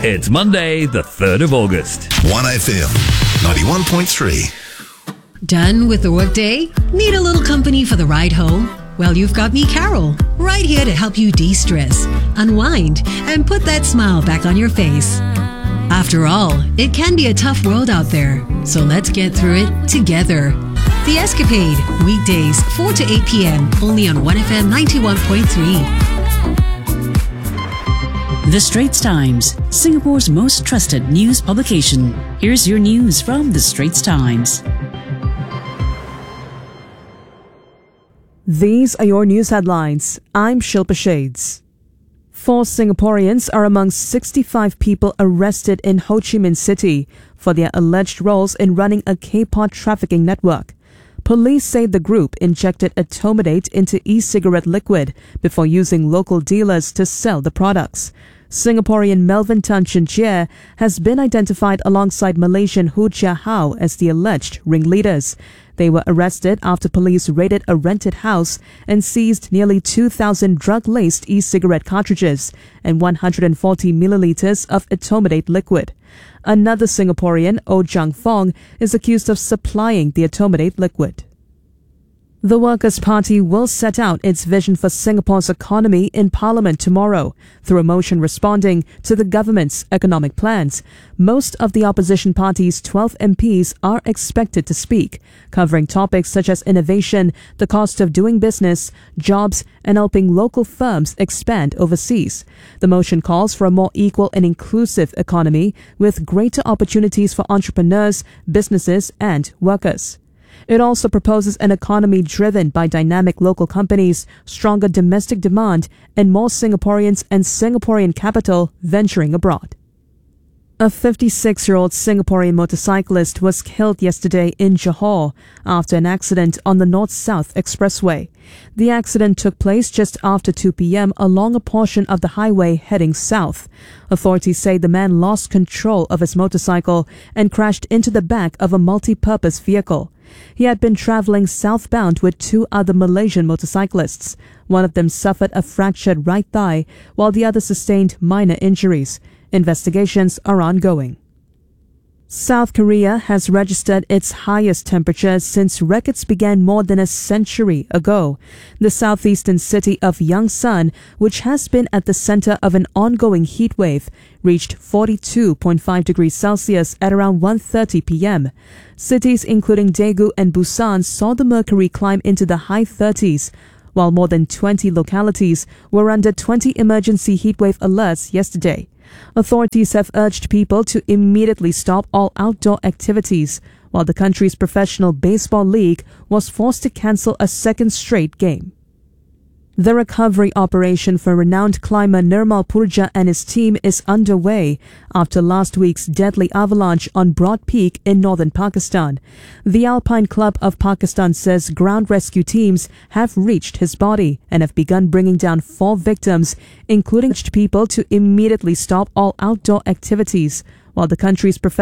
It's Monday, the 3rd of August. 1FM 91.3. Done with the workday? Need a little company for the ride home? Well, you've got me, Carol, right here to help you de-stress, unwind, and put that smile back on your face. After all, it can be a tough world out there, so let's get through it together. The Escapade, weekdays 4 to 8 p.m. only on 1FM 91.3. The Straits Times, Singapore's most trusted news publication. Here's your news from The Straits Times. These are your news headlines. I'm Shilpa Shades. 4 Singaporeans are among 65 people arrested in Ho Chi Minh City for their alleged roles in running a K-pot trafficking network. Police say the group injected etomidate into e-cigarette liquid before using local dealers to sell the products. Singaporean Melvin Tan Chin Jie has been identified alongside Malaysian Hu Chia Hao as the alleged ringleaders. They were arrested after police raided a rented house and seized nearly 2,000 drug-laced e-cigarette cartridges and 140 milliliters of etomidate liquid. Another Singaporean, Oh Jang Fong, is accused of supplying the etomidate liquid. The Workers' Party will set out its vision for Singapore's economy in Parliament tomorrow through a motion responding to the government's economic plans. Most of the opposition party's 12 MPs are expected to speak, covering topics such as innovation, the cost of doing business, jobs, and helping local firms expand overseas. The motion calls for a more equal and inclusive economy with greater opportunities for entrepreneurs, businesses, and workers. It also proposes an economy driven by dynamic local companies, stronger domestic demand, and more Singaporeans and Singaporean capital venturing abroad. A 56-year-old Singaporean motorcyclist was killed yesterday in Johor after an accident on the North-South Expressway. The accident took place just after 2 p.m. along a portion of the highway heading south. Authorities say the man lost control of his motorcycle and crashed into the back of a multi-purpose vehicle. He had been traveling southbound with 2 other Malaysian motorcyclists. One of them suffered a fractured right thigh, while the other sustained minor injuries. Investigations are ongoing. South Korea has registered its highest temperatures since records began more than a century ago. The southeastern city of Yongsan, which has been at the center of an ongoing heat wave, reached 42.5 degrees Celsius at around 1:30 p.m. Cities including Daegu and Busan saw the mercury climb into the high 30s, while more than 20 localities were under 20 emergency heatwave alerts yesterday. Authorities have urged people to immediately stop all outdoor activities, while the country's professional baseball league was forced to cancel a second straight game. The recovery operation for renowned climber Nirmal Purja and his team is underway after last week's deadly avalanche on Broad Peak in northern Pakistan. The Alpine Club of Pakistan says ground rescue teams have reached his body and have begun bringing down 4 victims, including people to immediately stop all outdoor activities, while the country's